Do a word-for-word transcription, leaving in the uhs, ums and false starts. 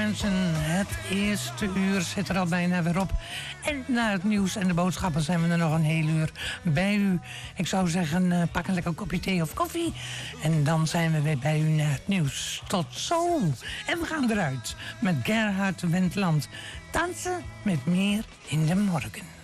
mensen, het eerste uur zit er al bijna weer op. En na het nieuws en de boodschappen zijn we er nog een heel uur bij u. Ik zou zeggen, uh, pak een lekker kopje thee of koffie. En dan zijn we weer bij u na het nieuws. Tot zo. En we gaan eruit met Gerhard Wendland. Dansen met meer in de morgen.